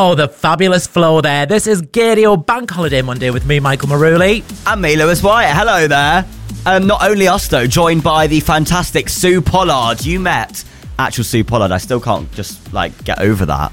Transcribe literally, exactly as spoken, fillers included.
Oh, the fabulous flow there. This is Gaydio Bank Holiday Monday with me, Michael Maruli. And me, Lewis Wyatt. Hello there. Um, not only us, though, joined by the fantastic Sue Pollard. You met actual Sue Pollard. I still can't just, like, get over that.